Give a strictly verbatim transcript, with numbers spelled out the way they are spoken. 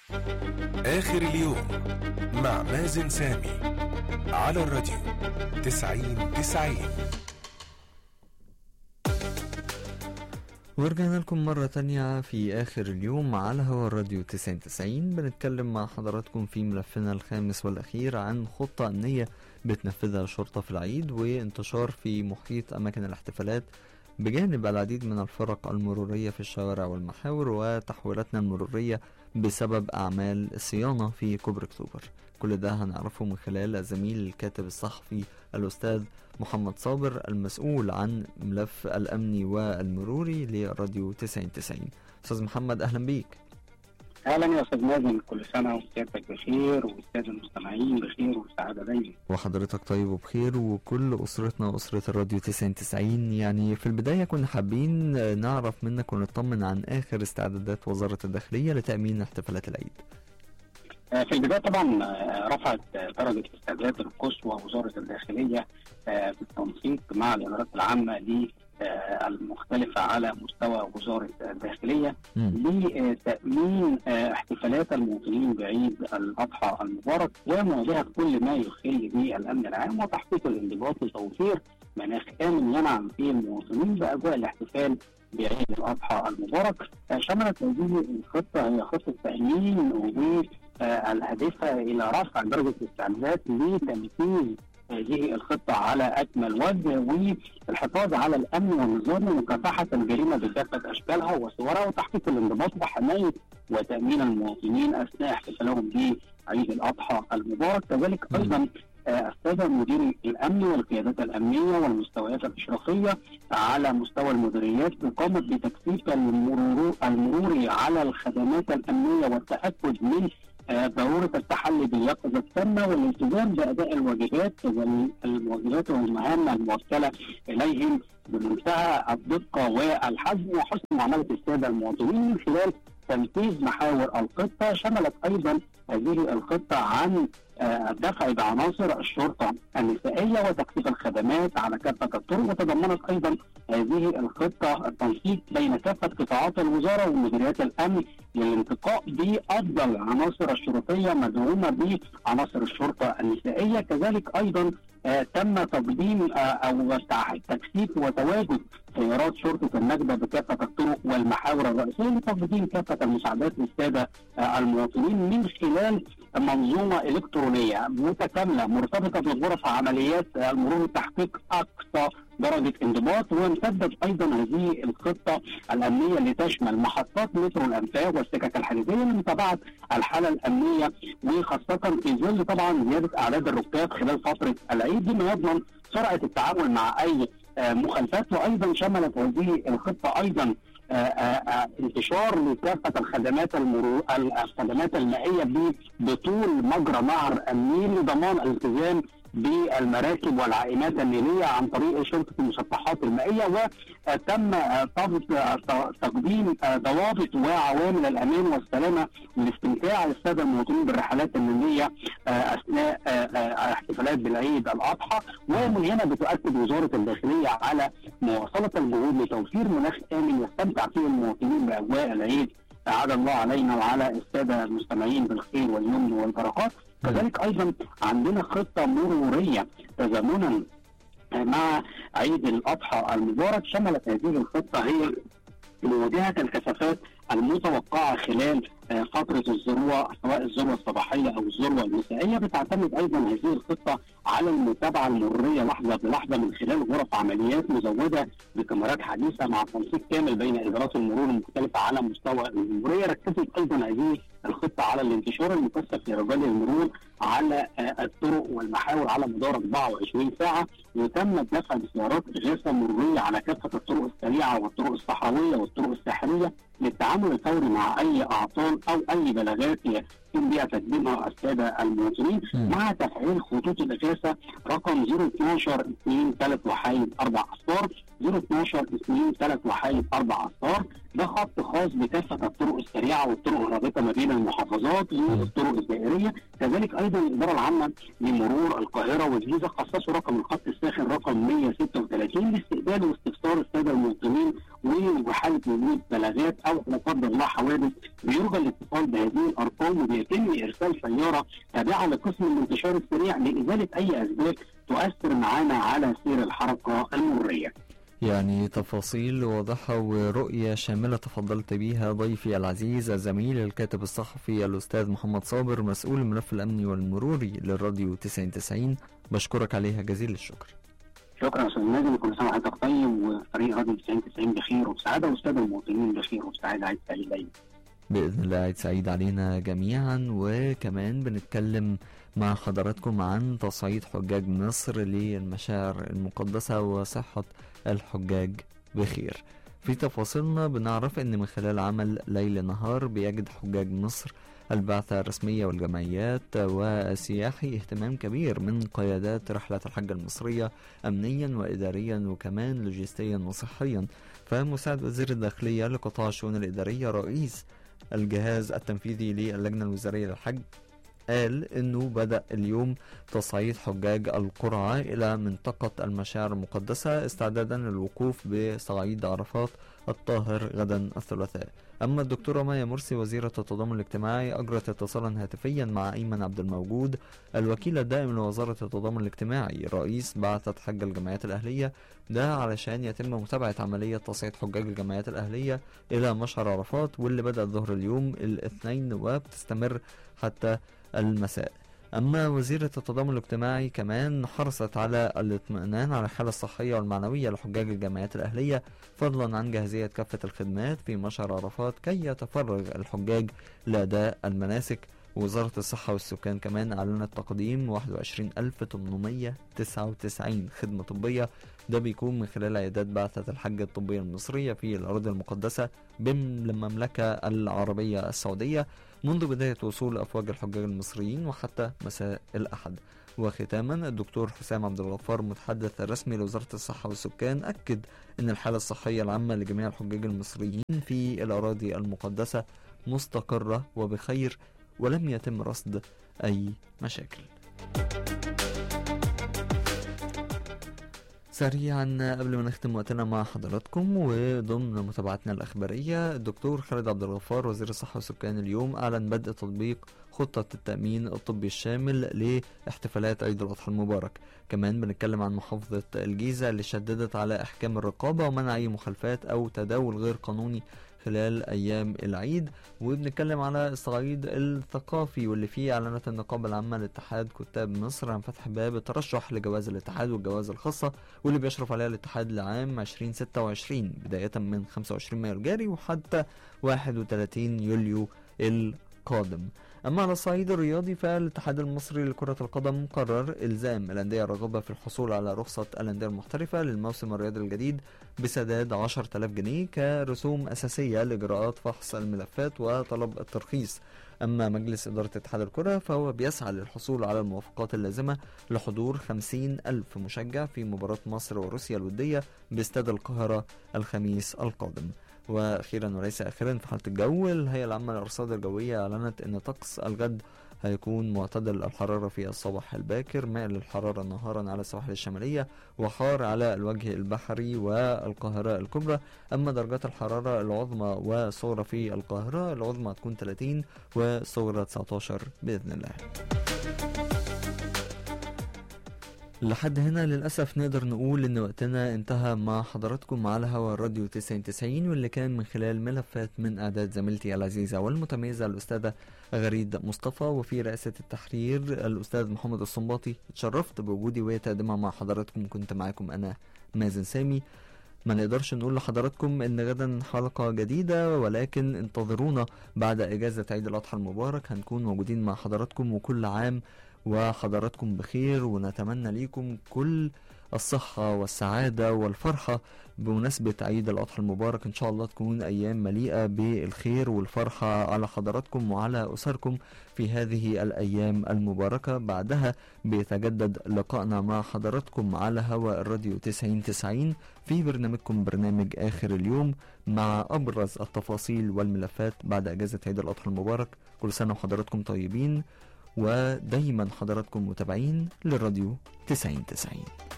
آخر اليوم مع مازن سامي على الراديو تسعين تسعين. ورجعنا لكم مرة تانية في آخر اليوم على هوا الراديو تسعين تسعين. بنتكلم مع حضراتكم في ملفنا الخامس والأخير عن خطة أمنية بتنفذها الشرطة في العيد وانتشار في محيط أماكن الاحتفالات، بجانب العديد من الفرق المرورية في الشوارع والمحاور وتحويلاتنا المرورية بسبب أعمال صيانة في كوبري أكتوبر. كل ده هنعرفه من خلال زميل الكاتب الصحفي الأستاذ محمد صابر المسؤول عن ملف الأمني والمروري لراديو تسعين تسعين. أستاذ محمد أهلا بيك. اهلا يا استاذ مازن، كل سنه وسيادتك بخير والساده المستمعين بخير وسعاده دايما. وحضرتك طيب وبخير وكل اسرتنا واسره الراديو تسعين تسعين. يعني في البدايه كنا حابين نعرف منك ونطمن عن اخر استعدادات وزاره الداخليه لتامين احتفالات العيد. في البدايه طبعا رفعت درجه الاستعدادات القصوى وزاره الداخليه بالتنسيق مع الادارات العامه ل المختلفة على مستوى وزارة الداخلية لتأمين احتفالات المواطنين بعيد الأضحى المبارك ومواجهة كل ما يخل بالأمن العام وتحقيق الانضباط لتوفير مناخ آمن ينعم فيه المواطنين بأجواء الاحتفال بعيد الأضحى المبارك. شملت هذه الخطة هي خطة تأمين والهدف إلى رفع درجة الاستعدادات لتنفيذ هذه الخطة على أكمل وجه والحفاظ على الأمن والنظام ومكافحة الجريمة بكافة أشكالها وصورها وتحقيق الانضباط وحماية وتأمين المواطنين أثناء احتفالهم بعيد الأضحى المبارك. كذلك أيضا السادة مدير الأمن والقيادات الأمنية والمستويات الإشرافية على مستوى المديريات قامت بتكثيف المرور المروري على الخدمات الأمنية والتأكد من ضرورة التحلي باليقظة التامة والالتزام بأداء الواجبات والواجبات والمهام الموكلة إليهم بمنتهى الدقة والحزم وحسن معاملة السادة المواطنين من خلال تنفيذ محاور الخطة. شملت أيضا هذه الخطة عن الدفع بعناصر الشرطة النسائية وتكثيف الخدمات على كافة الطرق، وتضمنت أيضا هذه الخطة التنسيق بين كافة قطاعات الوزارة ومديريات الأمن للانتقاء بأفضل عناصر الشرطية مدعومة بعناصر الشرطة النسائية. كذلك أيضا آه تم تقديم آه أو تكثيف وتواجد سيارات شرطة النجدة بكافة الطرق والمحاور الرئيسية لتقديم كافة المساعدات للسادة آه المواطنين من خلال منظومة إلكترونية متكاملة مرتبطة بغرف عمليات المرور لتحقيق أقصى درجة انضباط. وامتدت أيضا هذه الخطة الأمنية لتشمل محطات مترو الأنفاق والسكك الحديدية لمتابعة الحالة الأمنية وخاصة في ظل طبعا زيادة أعداد الركاب خلال فترة العيد بما يضمن سرعة التعامل مع أي مخالفات. وأيضا شملت هذه الخطة أيضا آآ آآ انتشار لكافة الخدمات المرور الخدمات المائية بطول مجرى نهر النيل لضمان الالتزام بالمراكب والعائمات النيلية عن طريق شرطة المسطحات المائية. وتم تقديم ضوابط وعوامل الأمان والسلامة لاستمتاع السادة المواطنين بالرحلات النيلية أثناء احتفالات بالعيد الأضحى. ومن هنا بتؤكد وزارة الداخلية على مواصلة الجهود لتوفير مناخ آمن يستمتع فيه المواطنين بأجواء العيد. أعاد الله علينا وعلى السادة المستمعين بالخير واليمن والبركات. كذلك أيضا عندنا خطة مرورية تزامنا مع عيد الأضحى المبارك. شملت هذه الخطة هي مواجهة الكثافات المتوقعة خلال فترة الذروة سواء الذروة الصباحية أو الذروة المسائية. بتعتمد أيضا هذه الخطة على المتابعة المرورية لحظة بلحظة من خلال غرف عمليات مزودة بكاميرات حديثة مع تنسيق كامل بين إدارات المرور المختلفة على مستوى الجمهورية. ركزت أيضا هذه الخطة على الانتشار المكثف لرجال المرور على الطرق والمحاور على مدار أربعة وعشرين ساعة، وتم دفع بسيارات إغاثة مرورية على كافة الطرق السريعة والطرق الصحراوية والطرق الساحلية للتعامل الفوري مع أي أعطال أو أي بلاغات يتم بها تقديمها السادة المواطنين، مع تفعيل خطوط الإغاثة رقم صفر اثناشر اثنين ثلاثة وحيد أربع أصفار صفر اتناشر اثنين ثلاث وحايد اربع اصفار. ده خط خاص بكافه الطرق السريعه والطرق الرابطه ما بين المحافظات والطرق الدائريه. كذلك ايضا الاداره العامه لمرور القاهره والجيزه خصصوا رقم الخط الساخن رقم مية وستة وثلاثين لاستقبال واستفسار الساده المواطنين، وحاله وجود بلاغات او لا قدر الله حوادث بيرجى الاتصال بهذه الارقام، وبيتم ارسال سياره تابعه لقسم الانتشار السريع لازاله اي اسباب تؤثر معانا على سير الحركه المروريه. يعني تفاصيل واضحة ورؤية شاملة تفضلت بيها ضيفي العزيز الزميل الكاتب الصحفي الأستاذ محمد صابر مسؤول الملف الأمني والمروري للراديو تسعين تسعين، بشكرك عليها جزيل الشكر. شكرا استاذ مازن، وكل سنه وحضرتك طيب وفريق راديو تسعين تسعين بخير وبسعاده، والساده المواطنين بخير وبسعاده. عيد سعيد دايما بإذن الله، عيد سعيد علينا جميعا. وكمان بنتكلم مع حضراتكم عن تصعيد حجاج مصر للمشاعر المقدسة وصحة الحجاج بخير. في تفاصيلنا بنعرف ان من خلال عمل ليل نهار بيجد حجاج مصر البعثة الرسمية والجمعيات والسياحي اهتمام كبير من قيادات رحلة الحج المصرية أمنيا وإداريا وكمان لوجستيا وصحيا. فمساعد وزير الداخلية لقطاع الشؤون الإدارية رئيس الجهاز التنفيذي للجنة الوزارية للحج قال انه بدأ اليوم تصعيد حجاج القرعة الى منطقة المشاعر المقدسة استعدادا للوقوف بصعيد عرفات الطاهر غدا الثلاثاء. اما الدكتورة مايا مرسي وزيرة التضامن الاجتماعي اجرت اتصالا هاتفيا مع ايمن عبد الموجود الوكيل الدائم لوزارة التضامن الاجتماعي رئيس بعثة حج الجمعيات الاهلية، ده علشان يتم متابعة عملية تصعيد حجاج الجمعيات الاهلية الى مشعر عرفات واللي بدأت ظهر اليوم الاثنين وبتستمر حتى المساء. أما وزيرة التضامن الاجتماعي كمان حرصت على الاطمئنان على الحالة الصحية والمعنوية لحجاج الجمعيات الأهلية فضلا عن جاهزية كافة الخدمات في مشعر عرفات كي يتفرغ الحجاج لأداء المناسك. وزارة الصحة والسكان كمان أعلنت تقديم واحد وعشرين ألف وثمانمائة وتسعة وتسعين خدمة طبية، ده بيكون من خلال عيادات بعثة الحج الطبية المصرية في الأراضي المقدسة بالمملكة العربية السعودية منذ بداية وصول أفواج الحجاج المصريين وحتى مساء الأحد. وختاما الدكتور حسام عبد الغفار متحدث الرسمي لوزارة الصحة والسكان أكد أن الحالة الصحية العامة لجميع الحجاج المصريين في الأراضي المقدسة مستقرة وبخير ولم يتم رصد أي مشاكل. سريعا قبل ما نختم وقتنا مع حضراتكم وضمن متابعتنا الأخبارية، الدكتور خالد عبد الغفار وزير الصحة والسكان اليوم أعلن بدء تطبيق خطة التأمين الطبي الشامل لاحتفالات عيد الأضحى المبارك. كمان بنتكلم عن محافظة الجيزة اللي شددت على إحكام الرقابة ومنع أي مخالفات أو تداول غير قانوني خلال أيام العيد. وبنتكلم على الصعيد الثقافي واللي فيه أعلنت النقابة العامة لاتحاد كتاب مصر عن فتح باب الترشح لجواز الاتحاد والجواز الخاصة واللي بيشرف عليها الاتحاد لعام عشرين ستة وعشرين بداية من خمسة وعشرين مايو الجاري وحتى واحد وثلاثين يوليو القادم. أما على الصعيد الرياضي فالاتحاد المصري لكرة القدم قرر إلزام الأندية الراغبة في الحصول على رخصة الأندية المحترفة للموسم الرياضي الجديد بسداد عشرة آلاف جنيه كرسوم أساسية لإجراءات فحص الملفات وطلب الترخيص. أما مجلس إدارة اتحاد الكرة فهو بيسعى للحصول على الموافقات اللازمة لحضور خمسين ألف مشجع في مباراة مصر وروسيا الودية باستاد القاهرة الخميس القادم. واخيرا وليس اخيرا في حاله الجو، الهيئه العامه للارصاد الجويه اعلنت ان طقس الغد هيكون معتدل الحراره في الصباح الباكر، مائل للحراره نهارا على السواحل الشماليه وحار على الوجه البحري والقاهره الكبرى. اما درجات الحراره العظمى والصغرى في القاهره، العظمى هتكون ثلاثين والصغرى تسعة عشر باذن الله. لحد هنا للأسف نقدر نقول إن وقتنا انتهى مع حضراتكم على هوا الراديو تسعين تسعين، واللي كان من خلال ملفات من إعداد زميلتي العزيزة والمتميزة الأستاذة غريد مصطفى، وفي رئاسة التحرير الأستاذ محمد الصنباطي. اتشرفت بوجودي وتقدمها مع حضراتكم، كنت معاكم أنا مازن سامي. ما نقدرش نقول لحضراتكم ان غدا حلقة جديدة، ولكن انتظرونا بعد اجازة عيد الاضحى المبارك، هنكون موجودين مع حضراتكم وكل عام وحضراتكم بخير، ونتمنى ليكم كل الصحة والسعادة والفرحة بمناسبة عيد الأضحى المبارك. إن شاء الله تكون أيام مليئة بالخير والفرحة على حضراتكم وعلى أسركم في هذه الأيام المباركة. بعدها بيتجدد لقائنا مع حضراتكم على هواء الراديو تسعين تسعين في برنامجكم برنامج آخر اليوم مع أبرز التفاصيل والملفات بعد أجازة عيد الأضحى المبارك. كل سنة وحضراتكم طيبين، ودايما حضراتكم متابعين للراديو تسعين تسعين.